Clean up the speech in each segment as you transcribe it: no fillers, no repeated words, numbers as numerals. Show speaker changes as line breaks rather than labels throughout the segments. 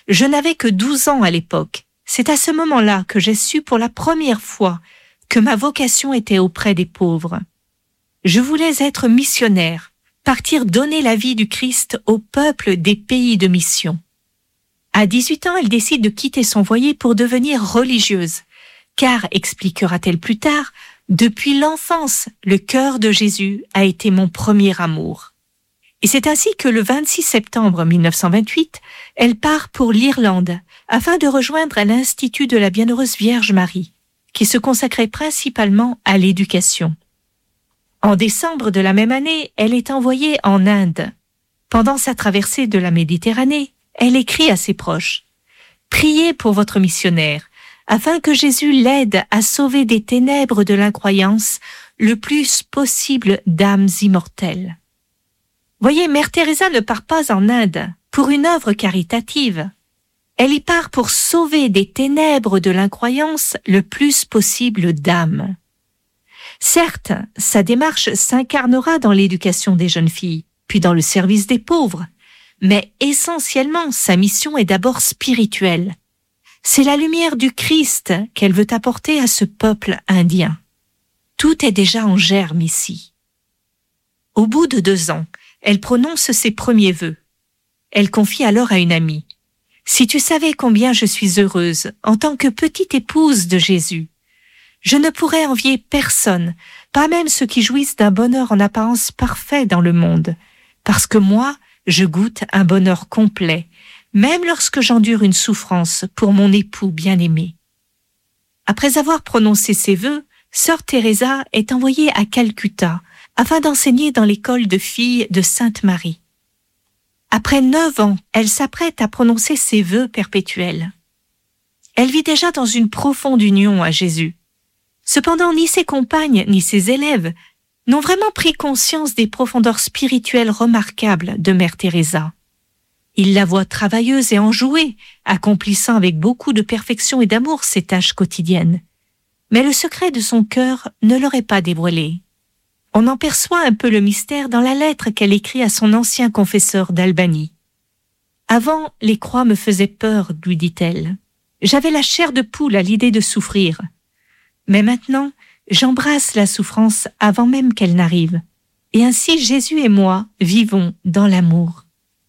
Je n'avais que 12 ans à l'époque. C'est à ce moment-là que j'ai su pour la première fois que ma vocation était auprès des pauvres. Je voulais être missionnaire, partir donner la vie du Christ au peuple des pays de mission. À 18 ans, elle décide de quitter son foyer pour devenir religieuse, car, expliquera-t-elle plus tard, depuis l'enfance, le cœur de Jésus a été mon premier amour. Et c'est ainsi que le 26 septembre 1928, elle part pour l'Irlande afin de rejoindre l'Institut de la Bienheureuse Vierge Marie, qui se consacrait principalement à l'éducation. En décembre de la même année, elle est envoyée en Inde. Pendant sa traversée de la Méditerranée, elle écrit à ses proches « Priez pour votre missionnaire, afin que Jésus l'aide à sauver des ténèbres de l'incroyance le plus possible d'âmes immortelles. » Voyez, Mère Teresa ne part pas en Inde pour une œuvre caritative. Elle y part pour sauver des ténèbres de l'incroyance le plus possible d'âmes. Certes, sa démarche s'incarnera dans l'éducation des jeunes filles, puis dans le service des pauvres, mais essentiellement, sa mission est d'abord spirituelle. C'est la lumière du Christ qu'elle veut apporter à ce peuple indien. Tout est déjà en germe ici. Au bout de 2 ans, elle prononce ses premiers vœux. Elle confie alors à une amie « Si tu savais combien je suis heureuse en tant que petite épouse de Jésus, je ne pourrais envier personne, pas même ceux qui jouissent d'un bonheur en apparence parfait dans le monde, parce que moi, je goûte un bonheur complet, même lorsque j'endure une souffrance pour mon époux bien-aimé. » Après avoir prononcé ces vœux, Sœur Teresa est envoyée à Calcutta afin d'enseigner dans l'école de filles de Sainte-Marie. Après 9 ans, elle s'apprête à prononcer ses vœux perpétuels. Elle vit déjà dans une profonde union à Jésus. Cependant, ni ses compagnes ni ses élèves n'ont vraiment pris conscience des profondeurs spirituelles remarquables de Mère Teresa. Ils la voient travailleuse et enjouée, accomplissant avec beaucoup de perfection et d'amour ses tâches quotidiennes. Mais le secret de son cœur ne leur est pas dévoilé. On en perçoit un peu le mystère dans la lettre qu'elle écrit à son ancien confesseur d'Albanie. « Avant, les croix me faisaient peur, lui dit-elle. J'avais la chair de poule à l'idée de souffrir. Mais maintenant, j'embrasse la souffrance avant même qu'elle n'arrive. Et ainsi Jésus et moi vivons dans l'amour.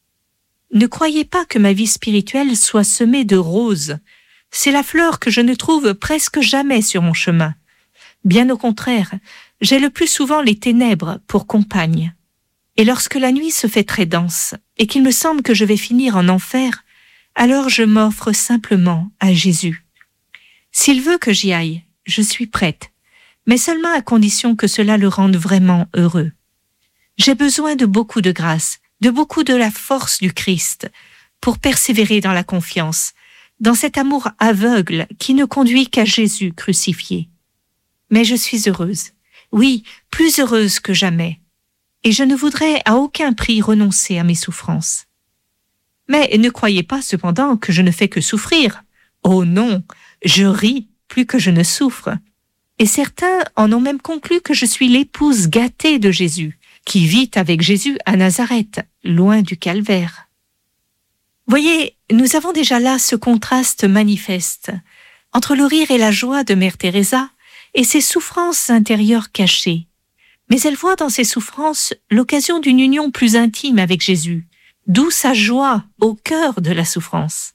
Ne croyez pas que ma vie spirituelle soit semée de roses. C'est la fleur que je ne trouve presque jamais sur mon chemin. Bien au contraire, j'ai le plus souvent les ténèbres pour compagne. Et lorsque la nuit se fait très dense et qu'il me semble que je vais finir en enfer, alors je m'offre simplement à Jésus. S'il veut que j'y aille, je suis prête, mais seulement à condition que cela le rende vraiment heureux. J'ai besoin de beaucoup de grâce, de beaucoup de la force du Christ pour persévérer dans la confiance, dans cet amour aveugle qui ne conduit qu'à Jésus crucifié. Mais je suis heureuse, oui, plus heureuse que jamais, et je ne voudrais à aucun prix renoncer à mes souffrances. Mais ne croyez pas cependant que je ne fais que souffrir. Oh non, je ris plus que je ne souffre. Et certains en ont même conclu que je suis l'épouse gâtée de Jésus, qui vit avec Jésus à Nazareth, loin du calvaire. Voyez, nous avons déjà là ce contraste manifeste entre le rire et la joie de Mère Teresa et ses souffrances intérieures cachées. Mais elle voit dans ces souffrances l'occasion d'une union plus intime avec Jésus, d'où sa joie au cœur de la souffrance.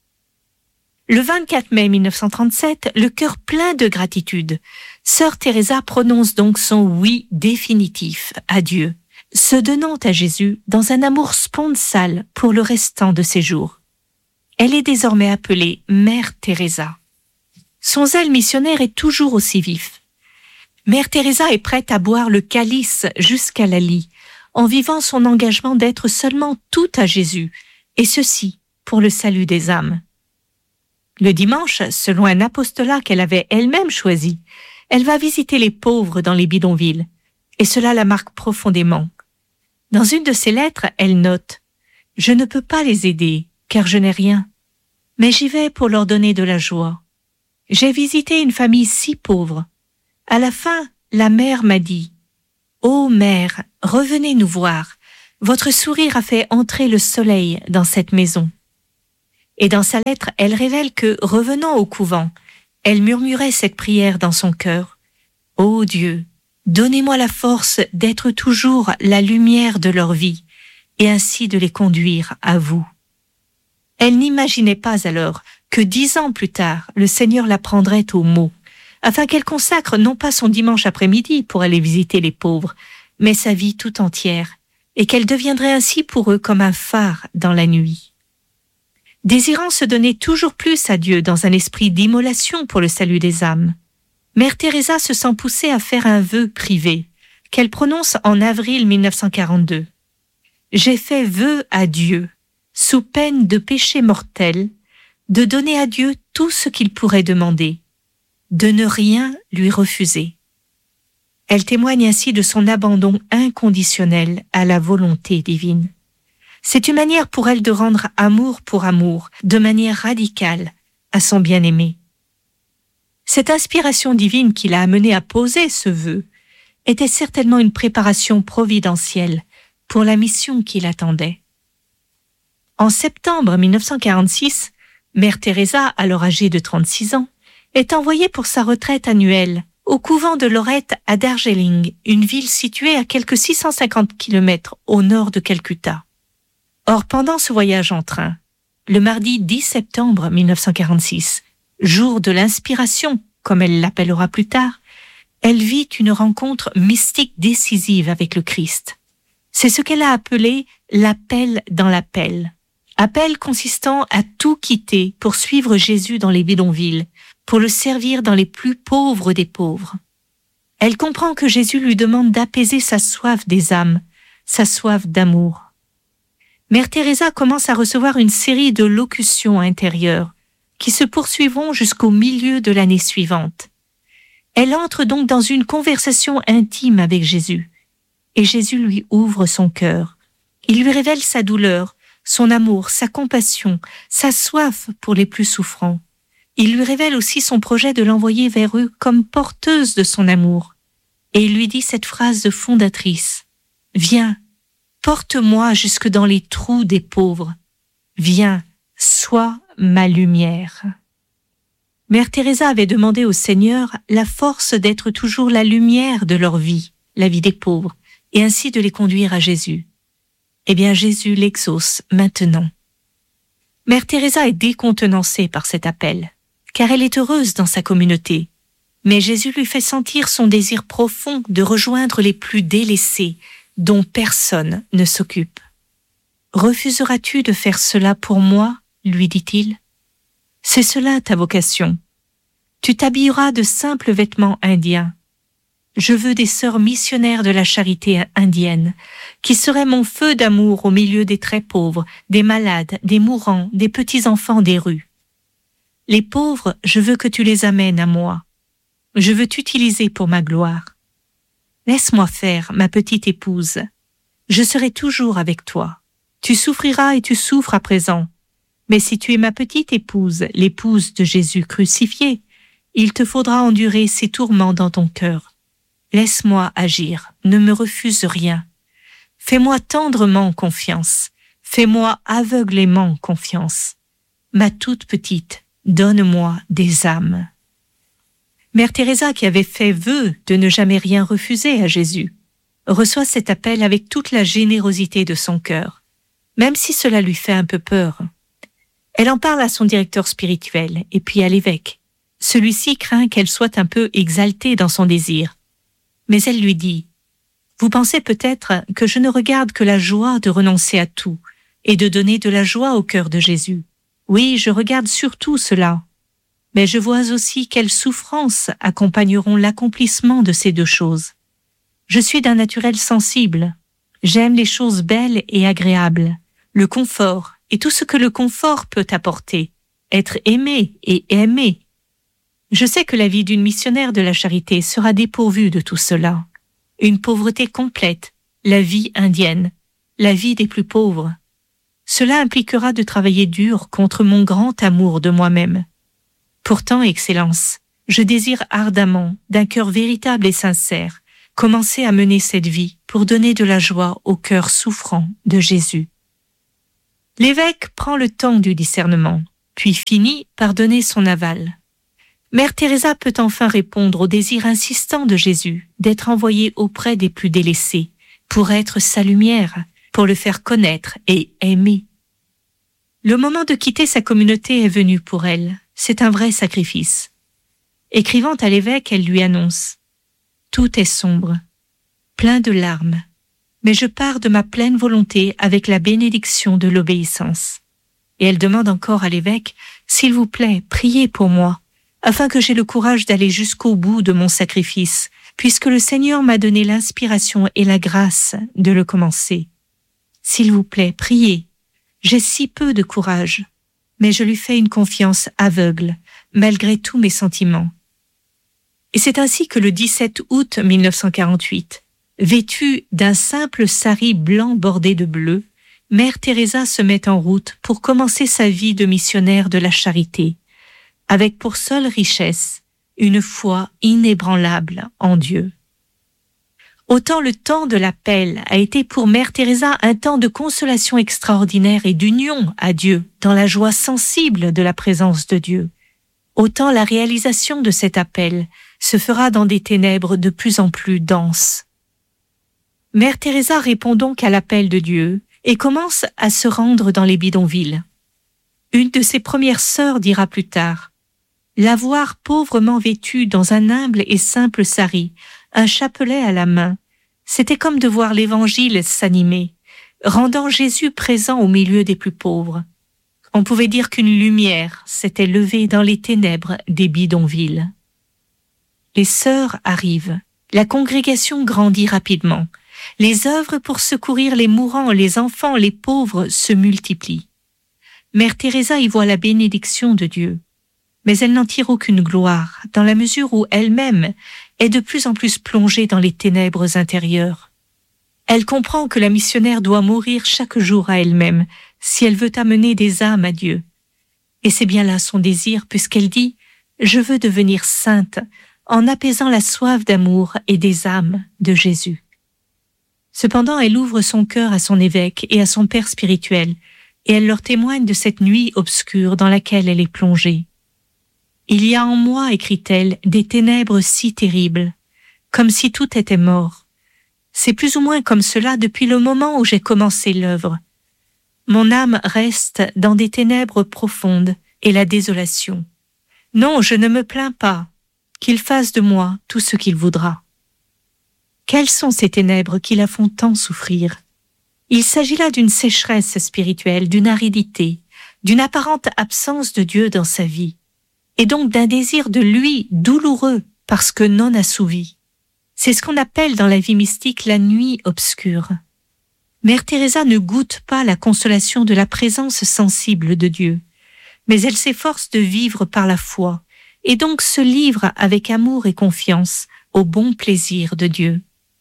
Le 24 mai 1937, le cœur plein de gratitude, Sœur Teresa prononce donc son oui définitif à Dieu, se donnant à Jésus dans un amour sponsal pour le restant de ses jours. Elle est désormais appelée Mère Teresa. Son zèle missionnaire est toujours aussi vif. Mère Teresa est prête à boire le calice jusqu'à la lie, en vivant son engagement d'être seulement tout à Jésus, et ceci pour le salut des âmes. Le dimanche, selon un apostolat qu'elle avait elle-même choisi, elle va visiter les pauvres dans les bidonvilles, et cela la marque profondément. Dans une de ses lettres, elle note « Je ne peux pas les aider, car je n'ai rien, mais j'y vais pour leur donner de la joie. J'ai visité une famille si pauvre. À la fin, la mère m'a dit « Ô mère, revenez nous voir. Votre sourire a fait entrer le soleil dans cette maison. » Et dans sa lettre, elle révèle que, revenant au couvent, elle murmurait cette prière dans son cœur. « Ô Dieu, donnez-moi la force d'être toujours la lumière de leur vie et ainsi de les conduire à vous. » Elle n'imaginait pas alors que 10 ans plus tard, le Seigneur la prendrait au mot, afin qu'elle consacre non pas son dimanche après-midi pour aller visiter les pauvres, mais sa vie tout entière, et qu'elle deviendrait ainsi pour eux comme un phare dans la nuit. Désirant se donner toujours plus à Dieu dans un esprit d'immolation pour le salut des âmes, Mère Teresa se sent poussée à faire un vœu privé, qu'elle prononce en avril 1942. « J'ai fait vœu à Dieu, sous peine de péché mortel, de donner à Dieu tout ce qu'il pourrait demander, de ne rien lui refuser. » Elle témoigne ainsi de son abandon inconditionnel à la volonté divine. C'est une manière pour elle de rendre amour pour amour, de manière radicale, à son bien-aimé. Cette inspiration divine qui l'a amenée à poser ce vœu était certainement une préparation providentielle pour la mission qui l'attendait. En septembre 1946, Mère Teresa, alors âgée de 36 ans, est envoyée pour sa retraite annuelle au couvent de Lorette à Darjeeling, une ville située à quelques 650 km au nord de Calcutta. Or, pendant ce voyage en train, le mardi 10 septembre 1946, jour de l'inspiration, comme elle l'appellera plus tard, elle vit une rencontre mystique décisive avec le Christ. C'est ce qu'elle a appelé l'appel dans l'appel. Appel consistant à tout quitter pour suivre Jésus dans les bidonvilles, pour le servir dans les plus pauvres des pauvres. Elle comprend que Jésus lui demande d'apaiser sa soif des âmes, sa soif d'amour. Mère Teresa commence à recevoir une série de locutions intérieures qui se poursuivront jusqu'au milieu de l'année suivante. Elle entre donc dans une conversation intime avec Jésus, et Jésus lui ouvre son cœur. Il lui révèle sa douleur, son amour, sa compassion, sa soif pour les plus souffrants. Il lui révèle aussi son projet de l'envoyer vers eux comme porteuse de son amour. Et il lui dit cette phrase fondatrice. « Viens, porte-moi jusque dans les trous des pauvres. Viens, sois ma lumière. » Mère Teresa avait demandé au Seigneur la force d'être toujours la lumière de leur vie, la vie des pauvres, et ainsi de les conduire à Jésus. Eh bien, Jésus l'exauce maintenant. Mère Teresa est décontenancée par cet appel, car elle est heureuse dans sa communauté. Mais Jésus lui fait sentir son désir profond de rejoindre les plus délaissés, dont personne ne s'occupe. « Refuseras-tu de faire cela pour moi ?» lui dit-il. « C'est cela ta vocation. Tu t'habilleras de simples vêtements indiens. Je veux des sœurs missionnaires de la charité indienne, qui seraient mon feu d'amour au milieu des très pauvres, des malades, des mourants, des petits-enfants des rues. Les pauvres, je veux que tu les amènes à moi. Je veux t'utiliser pour ma gloire. Laisse-moi faire, ma petite épouse. Je serai toujours avec toi. Tu souffriras et tu souffres à présent. Mais si tu es ma petite épouse, l'épouse de Jésus crucifié, il te faudra endurer ces tourments dans ton cœur. Laisse-moi agir, ne me refuse rien. Fais-moi tendrement confiance, fais-moi aveuglément confiance. Ma toute petite, donne-moi des âmes. » Mère Teresa, qui avait fait vœu de ne jamais rien refuser à Jésus, reçoit cet appel avec toute la générosité de son cœur, même si cela lui fait un peu peur. Elle en parle à son directeur spirituel et puis à l'évêque. Celui-ci craint qu'elle soit un peu exaltée dans son désir. Mais elle lui dit « Vous pensez peut-être que je ne regarde que la joie de renoncer à tout et de donner de la joie au cœur de Jésus. Oui, je regarde surtout cela. Mais je vois aussi quelles souffrances accompagneront l'accomplissement de ces deux choses. Je suis d'un naturel sensible. J'aime les choses belles et agréables, le confort et tout ce que le confort peut apporter, être aimé et aimé. Je sais que la vie d'une missionnaire de la charité sera dépourvue de tout cela. Une pauvreté complète, la vie indienne, la vie des plus pauvres. Cela impliquera de travailler dur contre mon grand amour de moi-même. Pourtant, Excellence, je désire ardemment, d'un cœur véritable et sincère, commencer à mener cette vie pour donner de la joie au cœur souffrant de Jésus. L'évêque prend le temps du discernement, puis finit par donner son aval. Mère Teresa peut enfin répondre au désir insistant de Jésus d'être envoyé auprès des plus délaissés, pour être sa lumière, pour le faire connaître et aimer. Le moment de quitter sa communauté est venu pour elle. C'est un vrai sacrifice. Écrivant à l'évêque, elle lui annonce « Tout est sombre, plein de larmes, mais je pars de ma pleine volonté avec la bénédiction de l'obéissance. » Et elle demande encore à l'évêque « S'il vous plaît, priez pour moi, afin que j'aie le courage d'aller jusqu'au bout de mon sacrifice, puisque le Seigneur m'a donné l'inspiration et la grâce de le commencer. S'il vous plaît, priez. J'ai si peu de courage, mais je lui fais une confiance aveugle, malgré tous mes sentiments. » Et c'est ainsi que le 17 août 1948, vêtue d'un simple sari blanc bordé de bleu, Mère Teresa se met en route pour commencer sa vie de missionnaire de la charité, avec pour seule richesse une foi inébranlable en Dieu. Autant le temps de l'appel a été pour Mère Teresa un temps de consolation extraordinaire et d'union à Dieu, dans la joie sensible de la présence de Dieu, autant la réalisation de cet appel se fera dans des ténèbres de plus en plus denses. Mère Teresa répond donc à l'appel de Dieu et commence à se rendre dans les bidonvilles. Une de ses premières sœurs dira plus tard « La voir pauvrement vêtue dans un humble et simple sari, un chapelet à la main, c'était comme de voir l'Évangile s'animer, rendant Jésus présent au milieu des plus pauvres. On pouvait dire qu'une lumière s'était levée dans les ténèbres des bidonvilles. » Les sœurs arrivent, la congrégation grandit rapidement, les œuvres pour secourir les mourants, les enfants, les pauvres se multiplient. Mère Teresa y voit la bénédiction de Dieu, mais elle n'en tire aucune gloire, dans la mesure où elle-même est de plus en plus plongée dans les ténèbres intérieures. Elle comprend que la missionnaire doit mourir chaque jour à elle-même, si elle veut amener des âmes à Dieu. Et c'est bien là son désir, puisqu'elle dit « Je veux devenir sainte », en apaisant la soif d'amour et des âmes de Jésus. Cependant, elle ouvre son cœur à son évêque et à son père spirituel, et elle leur témoigne de cette nuit obscure dans laquelle elle est plongée. « Il y a en moi, écrit-elle, des ténèbres si terribles, comme si tout était mort. C'est plus ou moins comme cela depuis le moment où j'ai commencé l'œuvre. Mon âme reste dans des ténèbres profondes et la désolation. Non, je ne me plains pas. Qu'il fasse de moi tout ce qu'il voudra. » Quelles sont ces ténèbres qui la font tant souffrir? Il s'agit là d'une sécheresse spirituelle, d'une aridité, d'une apparente absence de Dieu dans sa vie, et donc d'un désir de lui douloureux parce que non assouvi. C'est ce qu'on appelle dans la vie mystique la nuit obscure. Mère Teresa ne goûte pas la consolation de la présence sensible de Dieu, mais elle s'efforce de vivre par la foi, et donc se livre avec amour et confiance au bon plaisir de Dieu.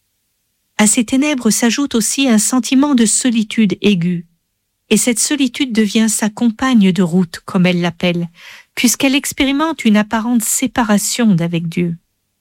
À ces ténèbres s'ajoute aussi un sentiment de solitude aiguë, et cette solitude devient sa compagne de route, comme elle l'appelle, puisqu'elle expérimente une apparente séparation d'avec Dieu.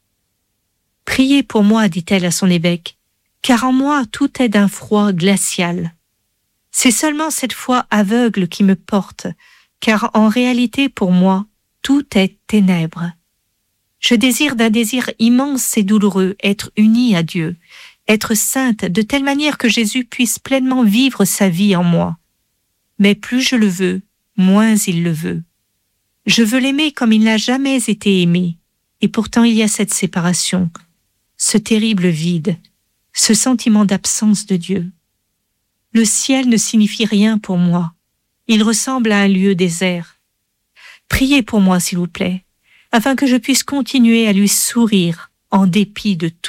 « Priez pour moi, dit-elle à son évêque, car en moi tout est d'un froid glacial. C'est seulement cette foi aveugle qui me porte, car en réalité pour moi, tout est ténèbres. Je désire d'un désir immense et douloureux être unie à Dieu, être sainte de telle manière que Jésus puisse pleinement vivre sa vie en moi. Mais plus je le veux, moins il le veut. Je veux l'aimer comme il n'a jamais été aimé, et pourtant il y a cette séparation, ce terrible vide, ce sentiment d'absence de Dieu. Le ciel ne signifie rien pour moi, il ressemble à un lieu désert. Priez pour moi, s'il vous plaît, afin que je puisse continuer à lui sourire en dépit de tout. »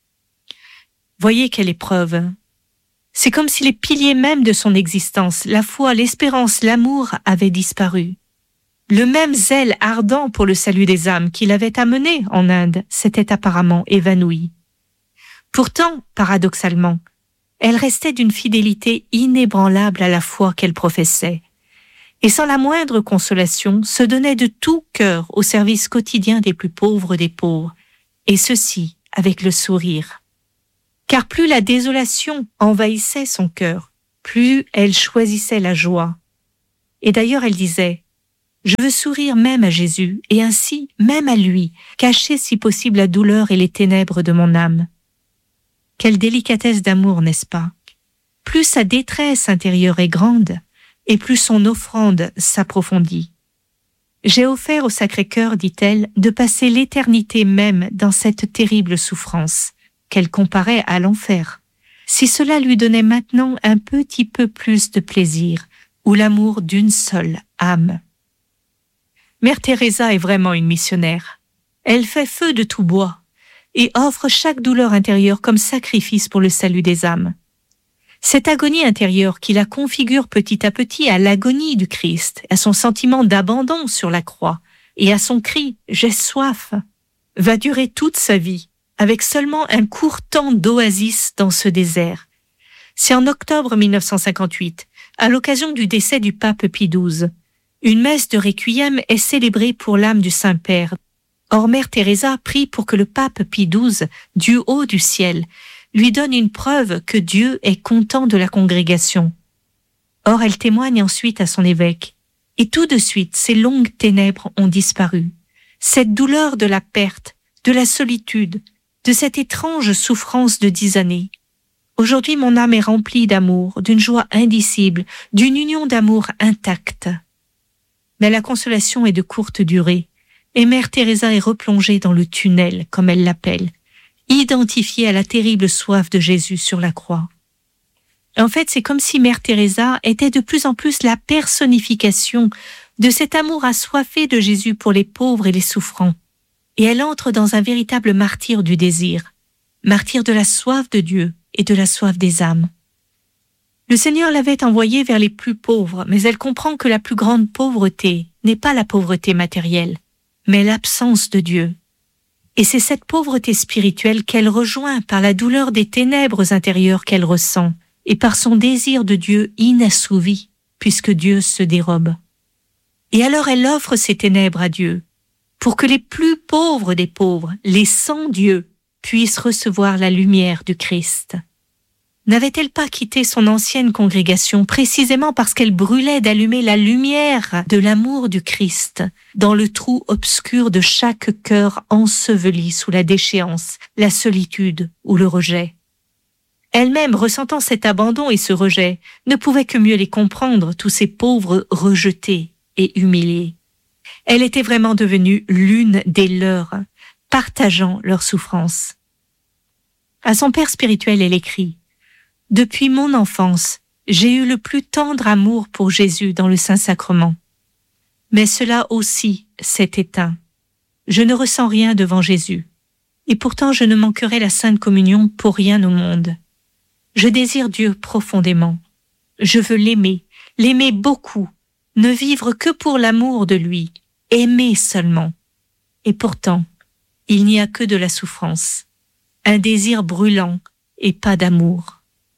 Voyez quelle épreuve. C'est comme si les piliers mêmes de son existence, la foi, l'espérance, l'amour avaient disparu. Le même zèle ardent pour le salut des âmes qui l'avait amené en Inde s'était apparemment évanoui. Pourtant, paradoxalement, elle restait d'une fidélité inébranlable à la foi qu'elle professait, et sans la moindre consolation se donnait de tout cœur au service quotidien des plus pauvres des pauvres, et ceci avec le sourire. Car plus la désolation envahissait son cœur, plus elle choisissait la joie. Et d'ailleurs, elle disait « Je veux sourire même à Jésus, et ainsi, même à lui, cacher si possible la douleur et les ténèbres de mon âme. » Quelle délicatesse d'amour, n'est-ce pas? Plus sa détresse intérieure est grande, et plus son offrande s'approfondit. J'ai offert au Sacré-Cœur, dit-elle, de passer l'éternité même dans cette terrible souffrance, qu'elle comparait à l'enfer, si cela lui donnait maintenant un petit peu plus de plaisir, ou l'amour d'une seule âme. Mère Teresa est vraiment une missionnaire. Elle fait feu de tout bois, et offre chaque douleur intérieure comme sacrifice pour le salut des âmes. Cette agonie intérieure qui la configure petit à petit à l'agonie du Christ, à son sentiment d'abandon sur la croix et à son cri « J'ai soif » va durer toute sa vie, avec seulement un court temps d'oasis dans ce désert. C'est en octobre 1958, à l'occasion du décès du pape Pie XII. Une messe de requiem est célébrée pour l'âme du Saint-Père. Or, Mère Teresa prie pour que le pape Pie XII, du haut du ciel, lui donne une preuve que Dieu est content de la congrégation. Or, elle témoigne ensuite à son évêque. Et tout de suite, ces longues ténèbres ont disparu. Cette douleur de la perte, de la solitude, de cette étrange souffrance de 10 années. Aujourd'hui, mon âme est remplie d'amour, d'une joie indicible, d'une union d'amour intacte. Mais la consolation est de courte durée, et Mère Teresa est replongée dans le tunnel, comme elle l'appelle, identifiée à la terrible soif de Jésus sur la croix. En fait, c'est comme si Mère Teresa était de plus en plus la personnification de cet amour assoiffé de Jésus pour les pauvres et les souffrants. Et elle entre dans un véritable martyre du désir, martyre de la soif de Dieu et de la soif des âmes. Le Seigneur l'avait envoyée vers les plus pauvres, mais elle comprend que la plus grande pauvreté n'est pas la pauvreté matérielle, mais l'absence de Dieu. Et c'est cette pauvreté spirituelle qu'elle rejoint par la douleur des ténèbres intérieures qu'elle ressent et par son désir de Dieu inassouvi, puisque Dieu se dérobe. Et alors elle offre ces ténèbres à Dieu, pour que les plus pauvres des pauvres, les sans Dieu, puissent recevoir la lumière du Christ. N'avait-elle pas quitté son ancienne congrégation précisément parce qu'elle brûlait d'allumer la lumière de l'amour du Christ dans le trou obscur de chaque cœur enseveli sous la déchéance, la solitude ou le rejet? Elle-même, ressentant cet abandon et ce rejet, ne pouvait que mieux les comprendre, tous ces pauvres rejetés et humiliés. Elle était vraiment devenue l'une des leurs, partageant leurs souffrances. À son père spirituel, elle écrit « Depuis mon enfance, j'ai eu le plus tendre amour pour Jésus dans le Saint-Sacrement. Mais cela aussi s'est éteint. Je ne ressens rien devant Jésus. Et pourtant je ne manquerai la Sainte Communion pour rien au monde. Je désire Dieu profondément. Je veux l'aimer beaucoup, ne vivre que pour l'amour de lui, aimer seulement. Et pourtant, il n'y a que de la souffrance, un désir brûlant et pas d'amour. »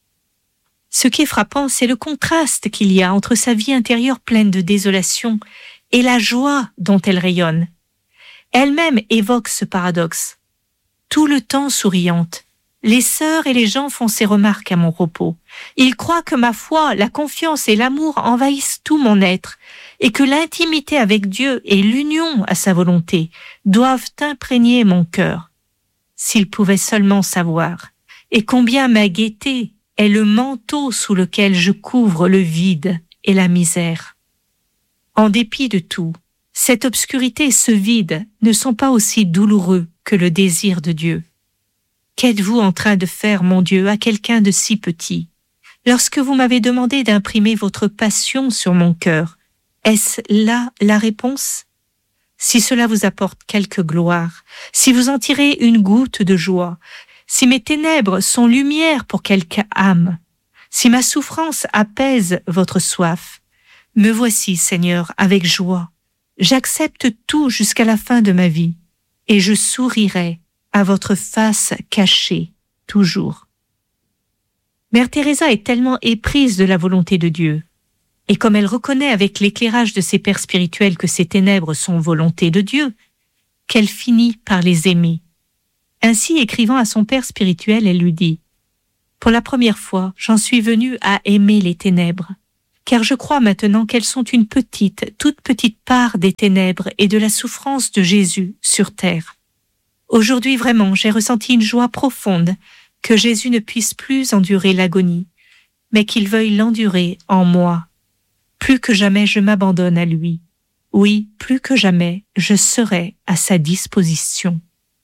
Ce qui est frappant, c'est le contraste qu'il y a entre sa vie intérieure pleine de désolation et la joie dont elle rayonne. Elle-même évoque ce paradoxe. Tout le temps souriante, les sœurs et les gens font ces remarques à mon repos. Ils croient que ma foi, la confiance et l'amour envahissent tout mon être et que l'intimité avec Dieu et l'union à sa volonté doivent imprégner mon cœur. S'ils pouvaient seulement savoir, et combien ma gaieté est le manteau sous lequel je couvre le vide et la misère. En dépit de tout, cette obscurité et ce vide ne sont pas aussi douloureux que le désir de Dieu. Qu'êtes-vous en train de faire, mon Dieu, à quelqu'un de si petit? Lorsque vous m'avez demandé d'imprimer votre passion sur mon cœur, est-ce là la réponse? Si cela vous apporte quelque gloire, si vous en tirez une goutte de joie, si mes ténèbres sont lumière pour quelque âme, si ma souffrance apaise votre soif, me voici, Seigneur, avec joie. J'accepte tout jusqu'à la fin de ma vie, et je sourirai à votre face cachée, toujours. Mère Teresa est tellement éprise de la volonté de Dieu, et comme elle reconnaît avec l'éclairage de ses pères spirituels que ces ténèbres sont volonté de Dieu, qu'elle finit par les aimer. Ainsi, écrivant à son père spirituel, elle lui dit « Pour la première fois, j'en suis venue à aimer les ténèbres, car je crois maintenant qu'elles sont une toute petite part des ténèbres et de la souffrance de Jésus sur terre. Aujourd'hui vraiment, j'ai ressenti une joie profonde que Jésus ne puisse plus endurer l'agonie, mais qu'il veuille l'endurer en moi. Plus que jamais je m'abandonne à lui. Oui, plus que jamais je serai à sa disposition.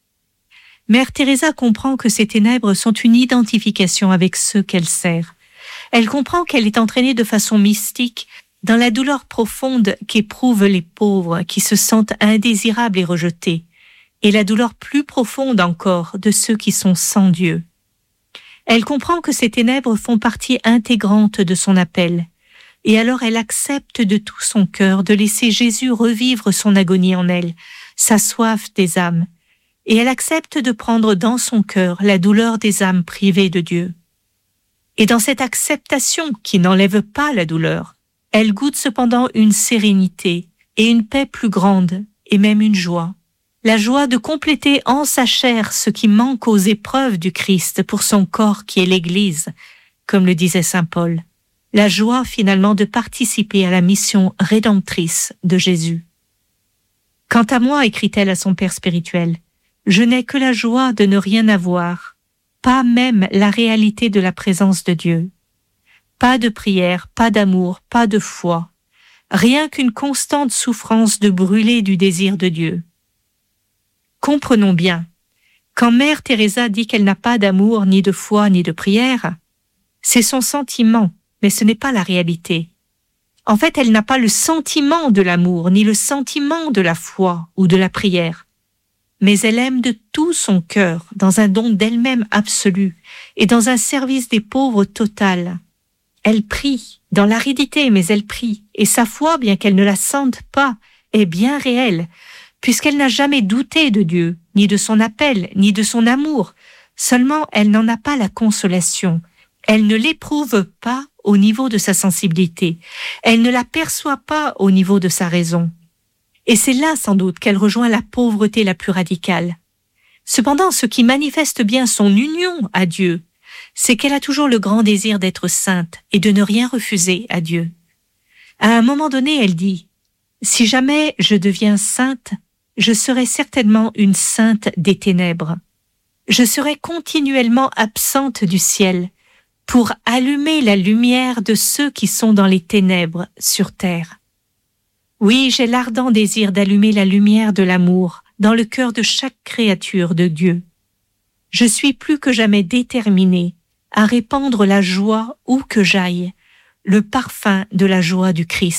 Mère Teresa comprend que ces ténèbres sont une identification avec ceux qu'elle sert. Elle comprend qu'elle est entraînée de façon mystique dans la douleur profonde qu'éprouvent les pauvres qui se sentent indésirables et rejetés, et la douleur plus profonde encore de ceux qui sont sans Dieu. Elle comprend que ces ténèbres font partie intégrante de son appel, et alors elle accepte de tout son cœur de laisser Jésus revivre son agonie en elle, sa soif des âmes, et elle accepte de prendre dans son cœur la douleur des âmes privées de Dieu. Et dans cette acceptation qui n'enlève pas la douleur, elle goûte cependant une sérénité et une paix plus grande, et même une joie. La joie de compléter en sa chair ce qui manque aux épreuves du Christ pour son corps qui est l'Église, comme le disait saint Paul. La joie finalement de participer à la mission rédemptrice de Jésus. Quant à moi, écrit-elle à son père spirituel, je n'ai que la joie de ne rien avoir, pas même la réalité de la présence de Dieu. Pas de prière, pas d'amour, pas de foi, rien qu'une constante souffrance de brûler du désir de Dieu. Comprenons bien, quand Mère Teresa dit qu'elle n'a pas d'amour, ni de foi, ni de prière, c'est son sentiment, mais ce n'est pas la réalité. En fait, elle n'a pas le sentiment de l'amour, ni le sentiment de la foi ou de la prière. Mais elle aime de tout son cœur, dans un don d'elle-même absolu et dans un service des pauvres total. Elle prie, dans l'aridité, mais elle prie, et sa foi, bien qu'elle ne la sente pas, est bien réelle, puisqu'elle n'a jamais douté de Dieu, ni de son appel, ni de son amour. Seulement, elle n'en a pas la consolation. Elle ne l'éprouve pas au niveau de sa sensibilité. Elle ne la perçoit pas au niveau de sa raison. Et c'est là, sans doute, qu'elle rejoint la pauvreté la plus radicale. Cependant, ce qui manifeste bien son union à Dieu, c'est qu'elle a toujours le grand désir d'être sainte et de ne rien refuser à Dieu. À un moment donné, elle dit « Si jamais je deviens sainte, je serai certainement une sainte des ténèbres. Je serai continuellement absente du ciel pour allumer la lumière de ceux qui sont dans les ténèbres sur terre. Oui, j'ai l'ardent désir d'allumer la lumière de l'amour dans le cœur de chaque créature de Dieu. Je suis plus que jamais déterminée à répandre la joie où que j'aille, le parfum de la joie du Christ. »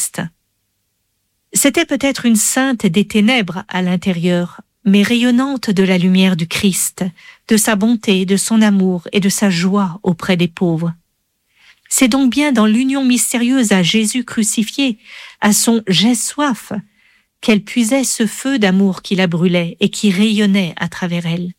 C'était peut-être une sainte des ténèbres à l'intérieur, mais rayonnante de la lumière du Christ, de sa bonté, de son amour et de sa joie auprès des pauvres. C'est donc bien dans l'union mystérieuse à Jésus crucifié, à son « j'ai soif », qu'elle puisait ce feu d'amour qui la brûlait et qui rayonnait à travers elle.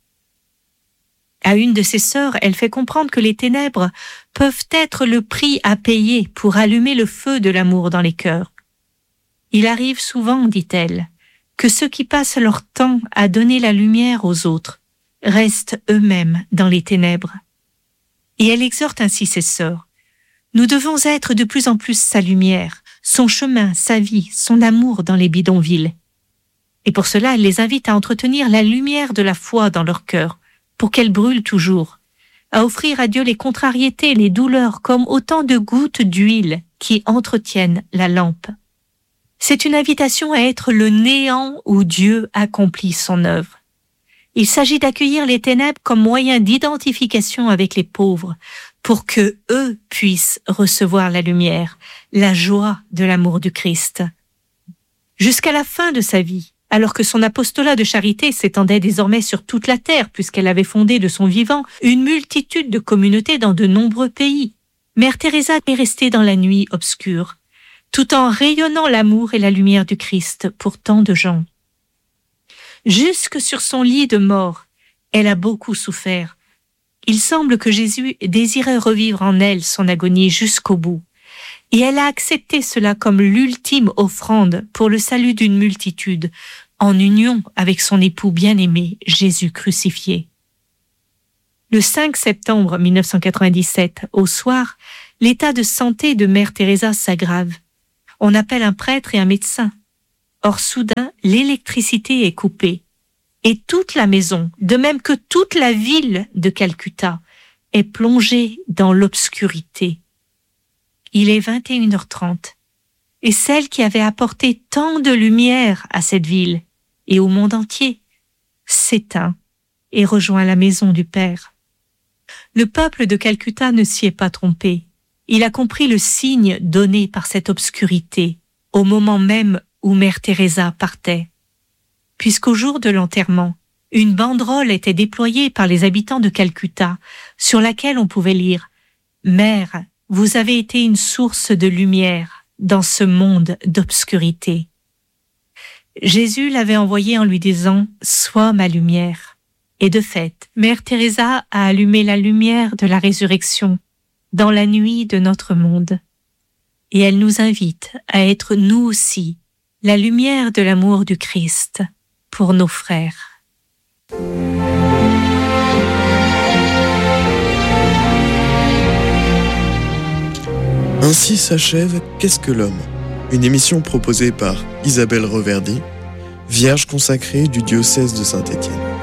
À une de ses sœurs, elle fait comprendre que les ténèbres peuvent être le prix à payer pour allumer le feu de l'amour dans les cœurs. Il arrive souvent, dit-elle, que ceux qui passent leur temps à donner la lumière aux autres restent eux-mêmes dans les ténèbres. Et elle exhorte ainsi ses sœurs. Nous devons être de plus en plus sa lumière, son chemin, sa vie, son amour dans les bidonvilles. Et pour cela, elle les invite à entretenir la lumière de la foi dans leur cœur, pour qu'elle brûle toujours, à offrir à Dieu les contrariétés, les douleurs, comme autant de gouttes d'huile qui entretiennent la lampe. C'est une invitation à être le néant où Dieu accomplit son œuvre. Il s'agit d'accueillir les ténèbres comme moyen d'identification avec les pauvres, pour que eux puissent recevoir la lumière, la joie de l'amour du Christ. Jusqu'à la fin de sa vie, alors que son apostolat de charité s'étendait désormais sur toute la terre, puisqu'elle avait fondé de son vivant une multitude de communautés dans de nombreux pays, Mère Teresa est restée dans la nuit obscure, tout en rayonnant l'amour et la lumière du Christ pour tant de gens. Jusque sur son lit de mort, elle a beaucoup souffert. Il semble que Jésus désirait revivre en elle son agonie jusqu'au bout, et elle a accepté cela comme l'ultime offrande pour le salut d'une multitude, en union avec son époux bien-aimé, Jésus crucifié. Le 5 septembre 1997, au soir, l'état de santé de Mère Teresa s'aggrave. On appelle un prêtre et un médecin. Or, soudain, l'électricité est coupée. Et toute la maison, de même que toute la ville de Calcutta, est plongée dans l'obscurité. Il est 21h30. Et celle qui avait apporté tant de lumière à cette ville et au monde entier s'éteint et rejoint la maison du Père. Le peuple de Calcutta ne s'y est pas trompé. Il a compris le signe donné par cette obscurité au moment même où Mère Teresa partait. Puisqu'au jour de l'enterrement, une banderole était déployée par les habitants de Calcutta sur laquelle on pouvait lire « Mère, vous avez été une source de lumière dans ce monde d'obscurité. » Jésus l'avait envoyé en lui disant « Sois ma lumière ». Et de fait, Mère Teresa a allumé la lumière de la résurrection dans la nuit de notre monde. Et elle nous invite à être nous aussi la lumière de l'amour du Christ pour nos frères.
Ainsi s'achève Qu'est-ce que l'homme ? Une émission proposée par Isabelle Reverdy, vierge consacrée du diocèse de Saint-Étienne.